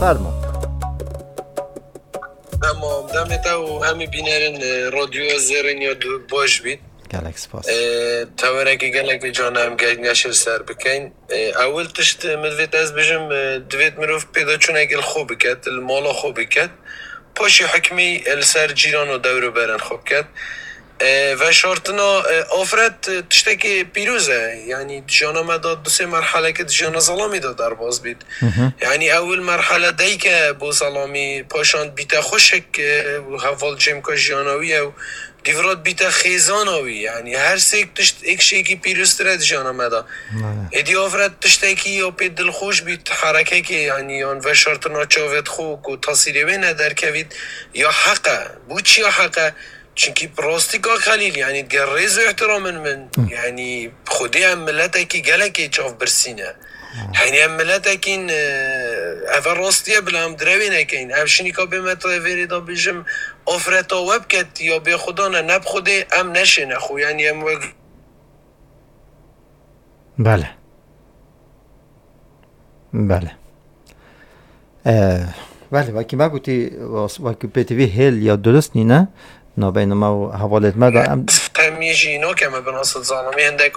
فرمو. تمام دمت و همه بینرین رادیو زرین یا دو باش بید گلک سپاس. تاوره که گلک جانم گشل سر بکن اول تشت مدوید از بجم دوید مروف پیدا چون اگل خوب بکد المالا خوب بکد پاشی حکمی السر جیران و دورو برن خوب کد و شرطنا آفرت تشتکی پیروزه یعنی جانا داد دو سه مرحله که جانا سلامی داد در باز بید یعنی اول مرحله دی که با سلامی پاشاند بیتا خوشک حوال جمع که جاناویه و دیورات بیتا خیزاناوی یعنی هر سیک تشت ایک شیکی پیروز ترد جانا مدا ادی آفرت تشتکی یا پی دل خوش بید حرکه که یعنی و شرطنا چاوت خوک و تصیریوی ندر کوید یا حقه بود چی یا حقه چونکی پراستیکا خلیل یعنی گریز و احترام من یعنی خودی هم ملت اکی گلکی چاف برسینه یعنی هم ملت اکین اول راستیه بلا هم دروی نکین همشنی که به مطلع ویریدا بجم آفرتا وب کد یا به خدا نه نب خوده هم نشه نخو یعنی هم بله بله بله وکی ما گوتی وکی پیتوی هل یا درست نی نه نابین ما حوالت ما دارم همیشه اینا که ما بناست ظالمی هندک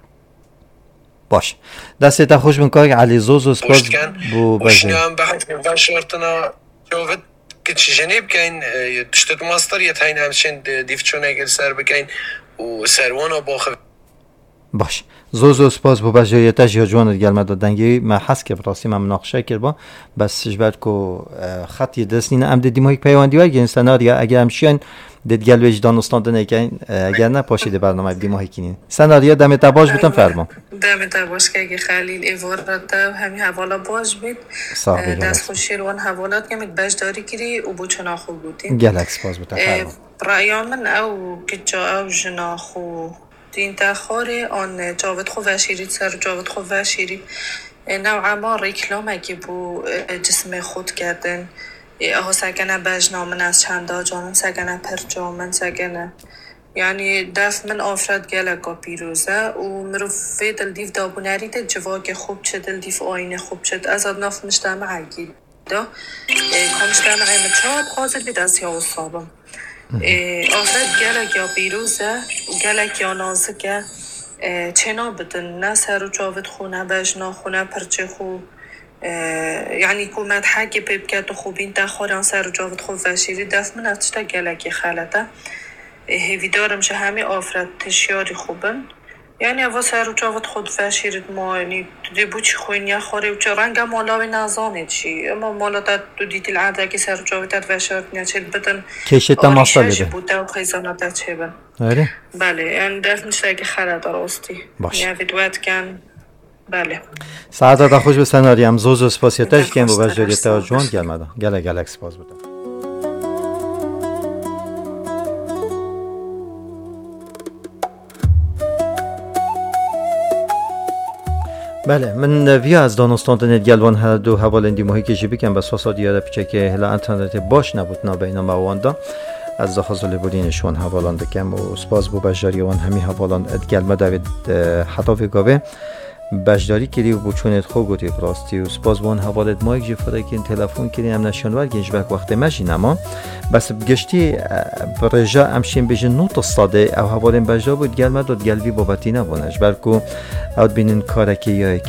باش دستت خوش من که علی زوز و سپاس بو بجنی هم به شرطنا جوید که چی جنیب کن تشتت ماستر یه تاین همچین دیفچون اگر سر بکن و سروانا باخه باش زوز و سپاس بو بجایتش یا جوانت گلمه دادنگی ما حس که براستی من مناقشه کرد بس جبرد که خطی دست نینه ام دیدیم هایی پیواندی های گین سناریا اگر همشین دید گل وجدان استانده نیکن اگر نه پاشیده برنامه بدیم هایی کنین سناریا دمت باش بودم فرما دمت باش که اگه خلیل ایوارد همین حوالا باش بید دست خوشی روان حوالات که بجداری کری و بو چناخو بودیم گلک سپاس بودم فرما رأیان من او که جا او جناخو دین تخاره آن جاوید خو وشیرید سر جاوید خو وشیرید نوعا ما ریکلامه که بو جسم خود کردن اها سگنه بجنامن از چنده جانم سگنه پر جامن سگنه یعنی دف من آفرد گلگا پیروزه و مروفه دل دیف دابونری ده جواک خوب چه دل دیف آینه خوب چه از ناف مجتمع گیل دا که مجتمع مچاد قاضر بید از یا اصابم آفرد گلک یا پیروزه گلک یا نازکه چنا بدن نه سر و جاوید خونه بجنا خونه پرچه خو یعنی کومت حقی بکرد و خوبین تخاران سر و جاوید خو وشیری دست من اتشتا گلکی خلطه هیوی دارم شه همه آفرد تشیاری خوبن یعنی اوا سر و جاوید خود وشیرید ما یعنی دی بوچی خوین یا خاری و چه رنگ مالاوی نازانه چی اما مالا داد دو دیتی العاده که سر و جاوید داد وشیرد نیچه بدن کشیتا ماستالی ده بوده و خیزانه داد چه بن آره بله یعنی دست نشه اگه خرد راستی باش یعنی ویدوات کن بله ساعت خوش به سناریم زوز و سپاسیتش کن با بجاریت جوان گلمده گلک سپاس بودم بله من ویا از دانستان گلوان هر دو حوالندی ماهی که جیبی کن بس واسه دیاره پیچه که هلا انترنت باش نبود نابینا مواندا از دخازل بودینشون حوالان دکم و سپاس بو بجاریوان همی حوالان گلمه دوید حتافی گاوه بجداری کردی و بچونت خوب گوتی براستی و سپاس بون حوالت مایک جفره که تلفن کردی هم نشانور گنج بک وقت ماشین اما بس گشتی برجا امشین بجن نوت استاده او حوالن بجا بود گلمه داد گلوی بابتی نبونش بلکو او بینن کارکی یا